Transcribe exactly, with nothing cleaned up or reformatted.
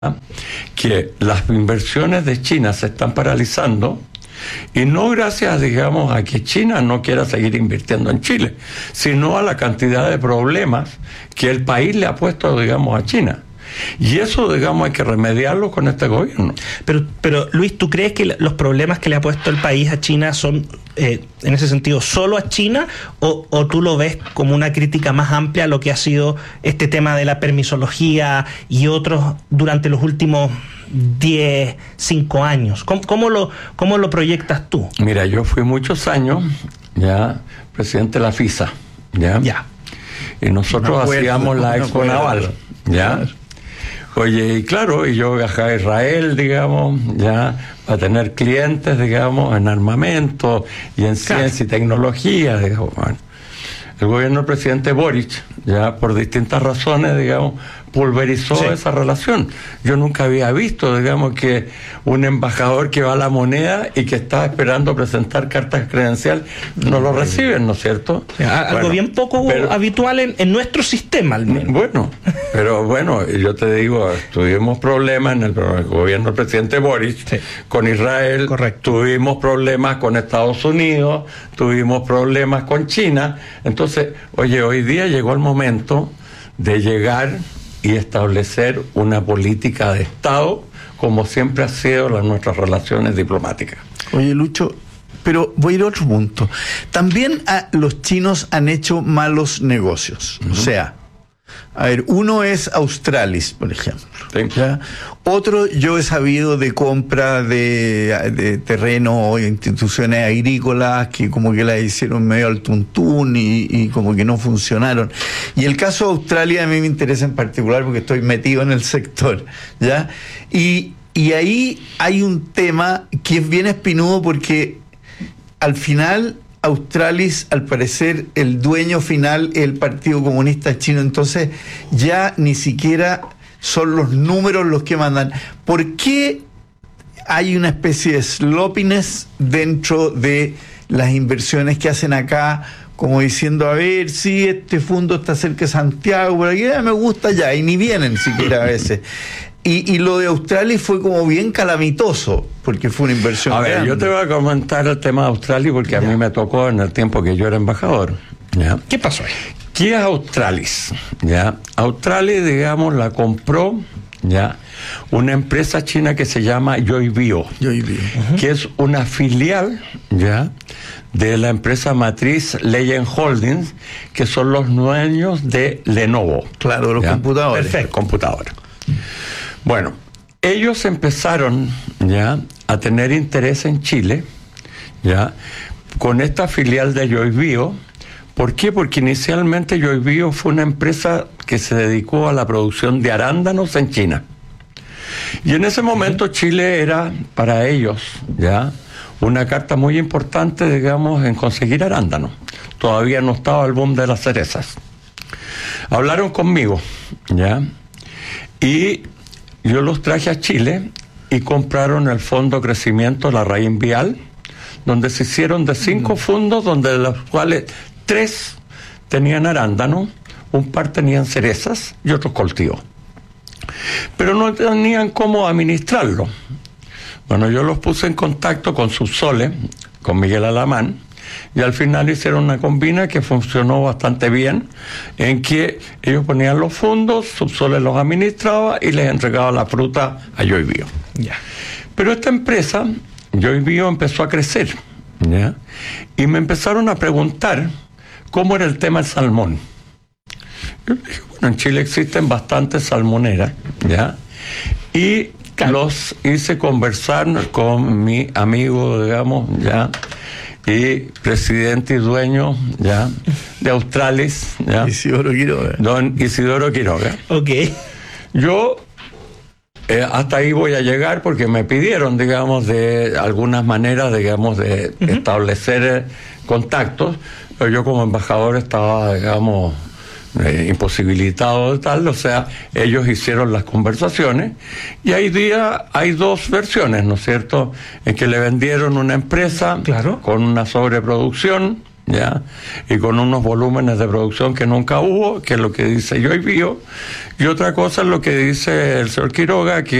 que las inversiones de China se están paralizando, y no gracias, digamos, a que China no quiera seguir invirtiendo en Chile, sino a la cantidad de problemas que el país le ha puesto, digamos, a China. Y eso, digamos, hay que remediarlo con este gobierno. Pero, pero Luis, ¿tú crees que los problemas que le ha puesto el país a China son, eh, en ese sentido, solo a China? O, ¿O tú lo ves como una crítica más amplia a lo que ha sido este tema de la permisología y otros durante los últimos diez, cinco años? ¿Cómo, cómo, lo, cómo lo proyectas tú? Mira, yo fui muchos años ya presidente de la FISA, ¿ya? Ya. Y nosotros no hacíamos no, la no Expo Naval, ¿ya? Claro. Oye, y claro, y yo viajé a Israel, digamos, ya, para tener clientes, digamos, en armamento y en claro. ciencia y tecnología, digamos. Bueno, el gobierno del presidente Boric, ya, por distintas razones, digamos, pulverizó sí. esa relación. Yo nunca había visto, digamos, que un embajador que va a la moneda y que está esperando presentar cartas credencial no lo reciben, ¿no es cierto? O sea, algo bueno, bien poco pero, habitual en, en nuestro sistema, al menos. Bueno, pero bueno, yo te digo, tuvimos problemas en el, el gobierno del presidente Boric sí. con Israel, correcto. Tuvimos problemas con Estados Unidos, tuvimos problemas con China. Entonces, oye, hoy día llegó el momento de llegar y establecer una política de Estado como siempre ha sido las nuestras relaciones diplomáticas. Oye, Lucho, pero voy a ir a otro punto. También a, los chinos han hecho malos negocios. Uh-huh. O sea, a ver, uno es Australis, por ejemplo. Sí. ¿Ya? Otro, yo he sabido de compra de, de terreno o instituciones agrícolas que como que las hicieron medio al tuntún y, y como que no funcionaron. Y el caso de Australia a mí me interesa en particular porque estoy metido en el sector, ¿ya? Y, y ahí hay un tema que es bien espinudo porque al final Australis, al parecer, el dueño final es el Partido Comunista Chino, entonces ya ni siquiera son los números los que mandan. ¿Por qué hay una especie de sloppiness dentro de las inversiones que hacen acá, como diciendo, a ver, sí, este fondo está cerca de Santiago, por aquí me gusta ya, y ni vienen siquiera a veces? Y, y lo de Australia fue como bien calamitoso, porque fue una inversión A ver, grande. yo te voy a comentar el tema de Australia porque ya. a mí me tocó en el tiempo que yo era embajador. ¿Ya? ¿Qué pasó ahí? ¿Qué es Australis? ¿Ya? Australis, digamos, la compró, ¿ya?, una empresa china que se llama Yoibio, Yoibio. Uh-huh. que es una filial, ¿ya?, de la empresa matriz Legend Holdings, que son los dueños de Lenovo. Claro, los ¿ya? computadores. Perfecto, computadores. Bueno, ellos empezaron ya a tener interés en Chile, ya, con esta filial de Yoibio. ¿Por qué? Porque inicialmente Yoibio fue una empresa que se dedicó a la producción de arándanos en China. Y en ese momento Chile era para ellos, ya, una carta muy importante, digamos, en conseguir arándanos. Todavía no estaba el boom de las cerezas. Hablaron conmigo, ya, y yo los traje a Chile y compraron el Fondo Crecimiento La Raíz Vial, donde se hicieron de cinco fondos, donde de los cuales tres tenían arándano, un par tenían cerezas y otros cultivos. Pero no tenían cómo administrarlo. Bueno, yo los puse en contacto con Subsole, con Miguel Alamán, y al final hicieron una combina que funcionó bastante bien, en que ellos ponían los fondos, Subsole los administraba y les entregaba la fruta a Yoibio. Ya. Pero esta empresa, Yoibio, empezó a crecer, ¿ya?, y me empezaron a preguntar cómo era el tema del salmón. Yo dije, bueno, en Chile existen bastantes salmoneras, ¿ya?, y los hice conversar con mi amigo, digamos, ya, y presidente y dueño, ya, de Australis, ya, Isidoro Quiroga. don Isidoro Quiroga. Ok. Yo eh, hasta ahí voy a llegar porque me pidieron, digamos, de algunas maneras, digamos, de uh-huh. establecer eh, contactos, pero yo como embajador estaba, digamos, Eh, imposibilitado de tal, o sea, ellos hicieron las conversaciones y hay día hay dos versiones, ¿no es cierto?, en que le vendieron una empresa claro. con una sobreproducción, ¿ya? Y con unos volúmenes de producción que nunca hubo, que es lo que dice Joy Bio, y otra cosa es lo que dice el señor Quiroga, que